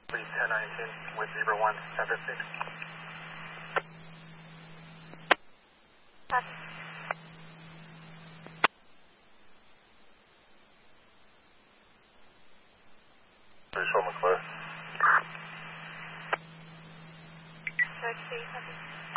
Lead 1019 with Zebra 1, 1015. Copy. Please show McClure. Direct 3, copy.